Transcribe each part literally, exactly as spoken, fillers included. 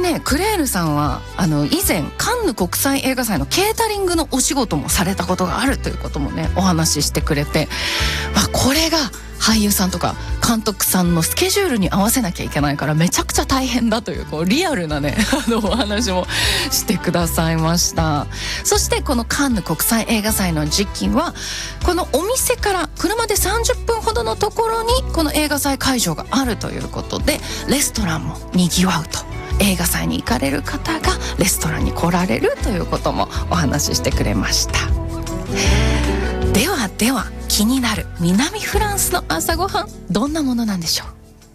ね、クレールさんはあの以前カンヌ国際映画祭のケータリングのお仕事もされたことがあるということもねお話ししてくれて、まあ、これが俳優さんとか監督さんのスケジュールに合わせなきゃいけないからめちゃくちゃ大変だという、こうリアルなねあのお話もしてくださいました。そしてこのカンヌ国際映画祭の時期はこのお店から車でさんじゅっぷんほどのところにこの映画祭会場があるということで、レストランもにぎわうと。映画祭に行かれる方がレストランに来られるということもお話ししてくれました。ではでは気になる南フランスの朝ごはん、どんなものなんでしょう。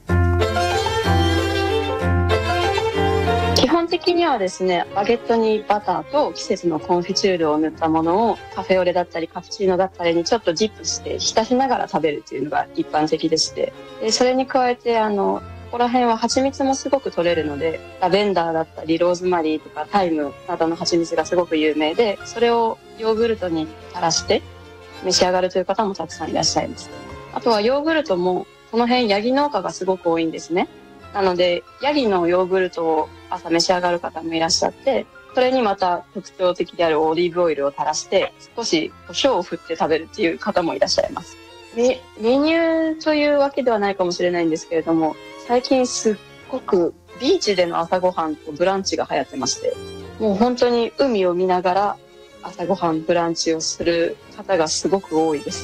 基本的にはですね、バゲットにバターと季節のコンフィチュールを塗ったものをカフェオレだったりカプチーノだったりにちょっとディップして浸しながら食べるっていうのが一般的でして、でそれに加えてあのここら辺は蜂蜜もすごく取れるので、ラベンダーだったりローズマリーとかタイムなどの蜂蜜がすごく有名で、それをヨーグルトに垂らして召し上がるという方もたくさんいらっしゃいます。あとはヨーグルトもこの辺ヤギ農家がすごく多いんですね。なのでヤギのヨーグルトを朝召し上がる方もいらっしゃって、それにまた特徴的であるオリーブオイルを垂らして少し胡椒を振って食べるっていう方もいらっしゃいます。メ, メニューというわけではないかもしれないんですけれども、最近すっごくビーチでの朝ごはんとブランチが流行ってまして、もう本当に海を見ながら朝ごはんブランチをする方がすごく多いです。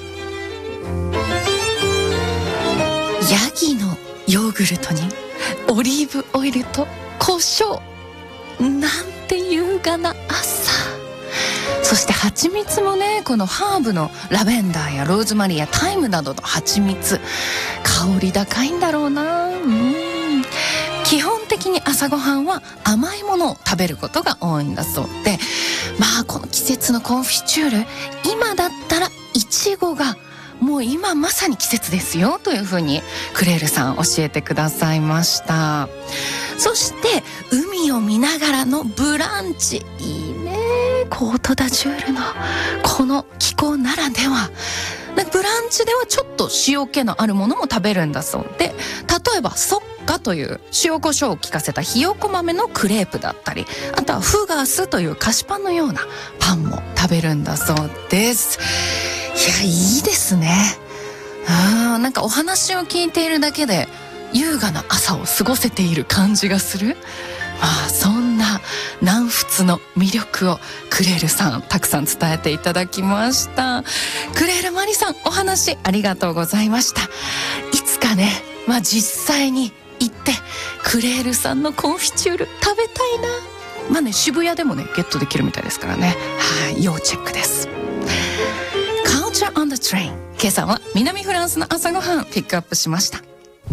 ヤギのヨーグルトにオリーブオイルと胡椒、なんて優雅な朝。そして蜂蜜もね、このハーブのラベンダーやローズマリーやタイムなどの蜂蜜、香り高いんだろうな。うん、基本的に朝ごはんは甘いものを食べることが多いんだそうで、まあこの季節のコンフィチュール、今だったらイチゴがもう今まさに季節ですよというふうにクレールさん教えてくださいました。そして海を見ながらのブランチ、いいね。コートダジュールのこの気候ならでは、ブランチではちょっと塩気のあるものも食べるんだそうで、例えばソッカという塩コショウを効かせたひよこ豆のクレープだったり、あとはフガースという菓子パンのようなパンも食べるんだそうです。いや、いいですね。あー、なんかお話を聞いているだけで優雅な朝を過ごせている感じがする。まあそんな南仏の魅力をクレールさんたくさん伝えていただきました。クレールマリさん、お話ありがとうございました。いつかね、まあ実際に行ってクレールさんのコンフィチュール食べたいな。まあね、渋谷でもねゲットできるみたいですからね。はい、要チェックです。Culture on the Train、 今朝は南フランスの朝ごはんピックアップしました。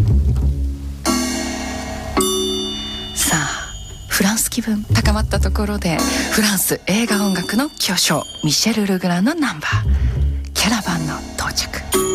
さあ、フランス気分高まったところで、フランス映画音楽の巨匠ミシェル・ルグランのナンバー、キャラバンの到着。